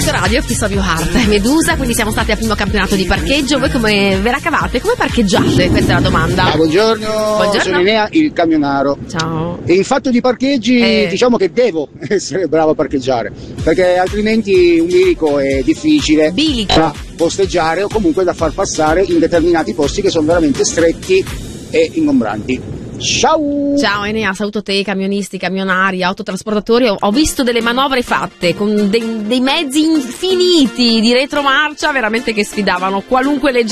Amico Radio, qui Fabio Hart e Medusa, quindi siamo stati al primo campionato di parcheggio. Voi come ve la cavate? Come parcheggiate? Questa è la domanda. Buongiorno, sono Enea, il camionaro. Ciao. E in fatto di parcheggi diciamo che devo essere bravo a parcheggiare, perché altrimenti un bilico è difficile da posteggiare o comunque da far passare in determinati posti che sono veramente stretti e ingombranti. Ciao! Ciao Enea, saluto te, camionisti, camionari, autotrasportatori. Ho visto delle manovre fatte con dei mezzi infiniti di retromarcia veramente che sfidavano qualunque legge